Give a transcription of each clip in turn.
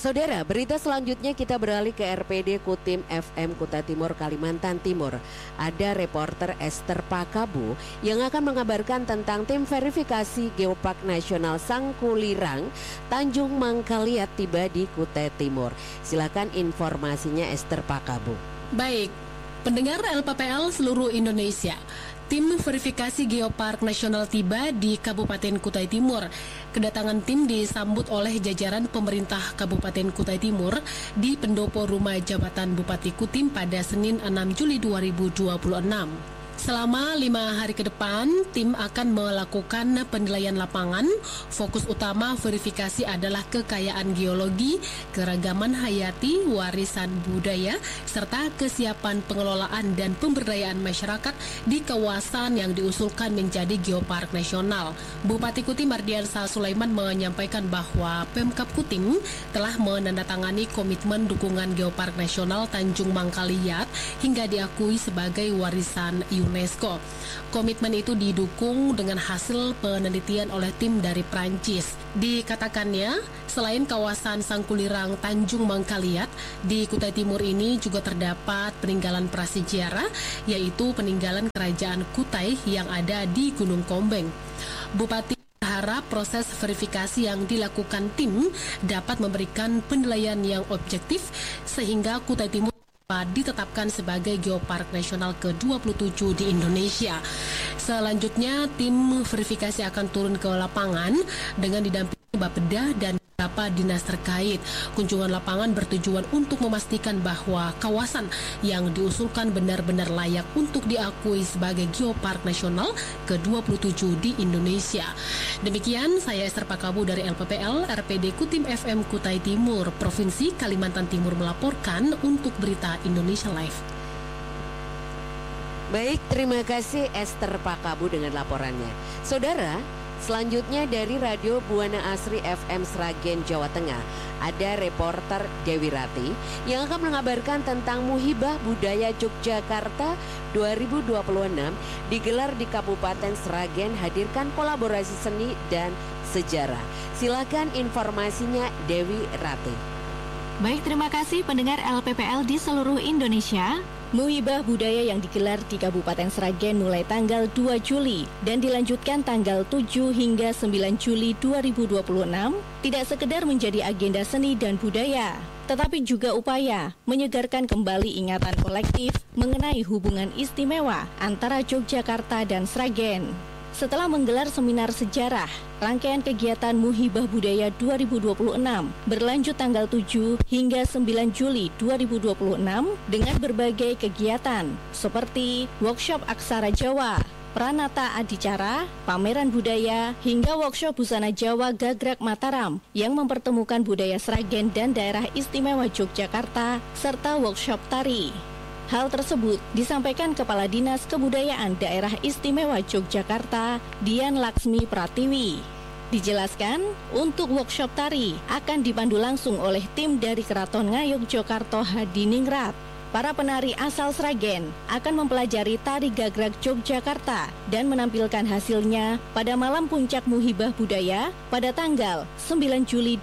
Saudara, berita selanjutnya kita beralih ke RPD Kutim FM Kutai Timur, Kalimantan Timur. Ada reporter Esther Pakabu yang akan mengabarkan tentang tim verifikasi Geopark Nasional Sangkulirang Tanjung Mangkaliat tiba di Kutai Timur. Silakan informasinya Esther Pakabu. Baik, pendengar LPPL seluruh Indonesia. Tim verifikasi Geopark Nasional tiba di Kabupaten Kutai Timur. Kedatangan tim disambut oleh jajaran pemerintah Kabupaten Kutai Timur di pendopo rumah jabatan Bupati Kutim pada Senin 6 Juli 2026. Selama 5 hari ke depan, tim akan melakukan penilaian lapangan. Fokus utama verifikasi adalah kekayaan geologi, keragaman hayati, warisan budaya, serta kesiapan pengelolaan dan pemberdayaan masyarakat di kawasan yang diusulkan menjadi Geopark Nasional. Bupati Kutim Mardiansa Sulaiman menyampaikan bahwa Pemkab Kutim telah menandatangani komitmen dukungan Geopark Nasional Tanjung Mangkaliat hingga diakui sebagai warisan UNESCO. Komitmen itu didukung dengan hasil penelitian oleh tim dari Prancis. Dikatakannya, selain kawasan Sangkulirang Tanjung Mangkaliat, di Kutai Timur ini juga terdapat peninggalan prasejarah, yaitu peninggalan kerajaan Kutai yang ada di Gunung Kombeng. Bupati berharap proses verifikasi yang dilakukan tim dapat memberikan penilaian yang objektif sehingga Kutai Timur ditetapkan sebagai Geopark Nasional ke-27 di Indonesia. Selanjutnya, tim verifikasi akan turun ke lapangan dengan didampingi Bapeda dan beberapa dinas terkait. Kunjungan lapangan bertujuan untuk memastikan bahwa kawasan yang diusulkan benar-benar layak untuk diakui sebagai Geopark Nasional ke-27 di Indonesia. Demikian, saya Esther Pakabu dari LPPL, RPD Kutim FM Kutai Timur, Provinsi Kalimantan Timur melaporkan untuk Berita Indonesia Live. Baik, terima kasih Esther Pakabu dengan laporannya. Saudara, selanjutnya dari Radio Buana Asri FM Sragen, Jawa Tengah, ada reporter Dewi Rati yang akan mengabarkan tentang Muhibah Budaya Yogyakarta 2026 digelar di Kabupaten Sragen, hadirkan kolaborasi seni dan sejarah. Silakan informasinya Dewi Rati. Baik, terima kasih pendengar LPPL di seluruh Indonesia. Muhibah Budaya yang digelar di Kabupaten Sragen mulai tanggal 2 Juli dan dilanjutkan tanggal 7 hingga 9 Juli 2026 tidak sekedar menjadi agenda seni dan budaya, tetapi juga upaya menyegarkan kembali ingatan kolektif mengenai hubungan istimewa antara Yogyakarta dan Sragen. Setelah menggelar seminar sejarah, rangkaian kegiatan Muhibah Budaya 2026 berlanjut tanggal 7 hingga 9 Juli 2026 dengan berbagai kegiatan seperti workshop aksara Jawa, Pranata Adicara, pameran budaya, hingga workshop busana Jawa Gagrak Mataram yang mempertemukan budaya Sragen dan daerah istimewa Yogyakarta, serta workshop tari. Hal tersebut disampaikan Kepala Dinas Kebudayaan Daerah Istimewa Yogyakarta, Dian Laksmi Pratiwi. Dijelaskan, untuk workshop tari akan dipandu langsung oleh tim dari Keraton Ngayogyakarta Hadiningrat. Para penari asal Sragen akan mempelajari tari gagrak Yogyakarta dan menampilkan hasilnya pada malam puncak Muhibah Budaya pada tanggal 9 Juli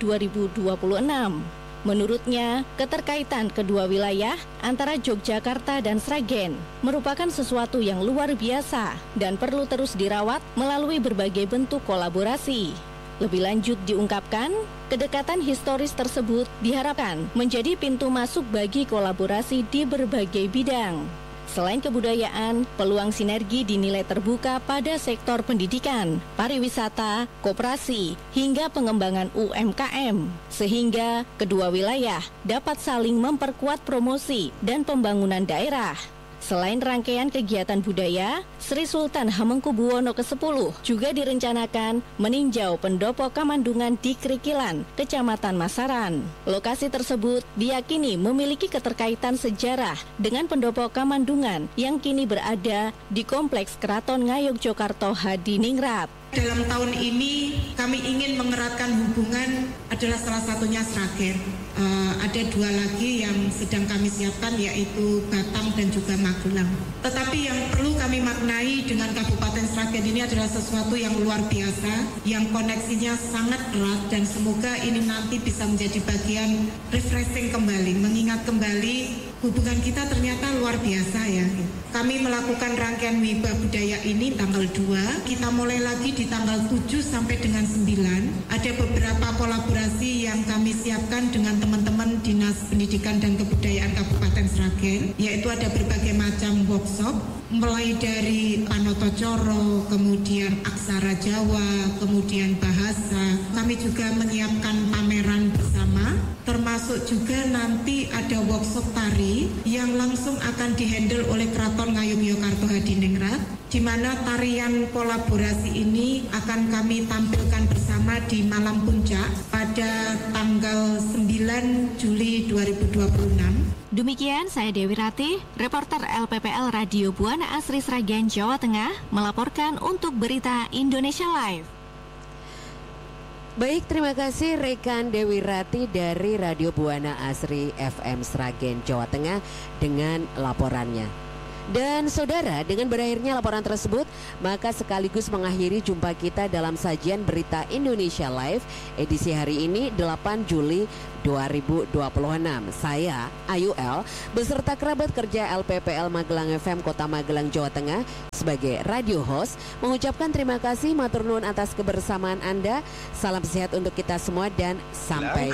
2026. Menurutnya, keterkaitan kedua wilayah antara Yogyakarta dan Sragen merupakan sesuatu yang luar biasa dan perlu terus dirawat melalui berbagai bentuk kolaborasi. Lebih lanjut diungkapkan, kedekatan historis tersebut diharapkan menjadi pintu masuk bagi kolaborasi di berbagai bidang. Selain kebudayaan, peluang sinergi dinilai terbuka pada sektor pendidikan, pariwisata, koperasi, hingga pengembangan UMKM, sehingga kedua wilayah dapat saling memperkuat promosi dan pembangunan daerah. Selain rangkaian kegiatan budaya, Sri Sultan Hamengkubuwono ke-10 juga direncanakan meninjau pendopo Kamandungan di Krikilan, Kecamatan Masaran. Lokasi tersebut diyakini memiliki keterkaitan sejarah dengan pendopo Kamandungan yang kini berada di Kompleks Keraton Ngayogyakarta Hadiningrat. Dalam tahun ini kami ingin mengeratkan hubungan adalah salah satunya Sragen. Ada 2 lagi yang sedang kami siapkan, yaitu Batang dan juga Magelang. Tetapi yang perlu kami maknai dengan Kabupaten Sragen ini adalah sesuatu yang luar biasa, yang koneksinya sangat erat, dan semoga ini nanti bisa menjadi bagian refreshing kembali, mengingat kembali hubungan kita ternyata luar biasa ya. Kami melakukan rangkaian Wibah Budaya ini tanggal 2, kita mulai lagi di tanggal 7 sampai dengan 9. Ada beberapa kolaborasi yang kami siapkan dengan teman-teman Dinas Pendidikan dan Kebudayaan Kabupaten Sragen, yaitu ada berbagai macam workshop, mulai dari Panoto Coro, kemudian aksara Jawa, kemudian bahasa. Kami juga menyiapkan pameran bersama, termasuk juga nanti ada workshop tari yang langsung akan dihandle oleh Keraton Ngayogyakarta Hadiningrat, di mana tarian kolaborasi ini akan kami tampilkan bersama di Malam Puncak pada tanggal 9 Juli 2026. Demikian saya Dewi Ratih, reporter LPPL Radio Buana Asri Sragen, Jawa Tengah, melaporkan untuk Berita Indonesia Live. Baik, terima kasih rekan Dewi Rati dari Radio Buana Asri FM Sragen, Jawa Tengah dengan laporannya. Dan saudara, dengan berakhirnya laporan tersebut, maka sekaligus mengakhiri jumpa kita dalam sajian Berita Indonesia Live edisi hari ini 8 Juli 2026. Saya, Ayu L, beserta kerabat kerja LPPL Magelang FM Kota Magelang, Jawa Tengah sebagai radio host, mengucapkan terima kasih matur nuwun atas kebersamaan Anda. Salam sehat untuk kita semua dan sampai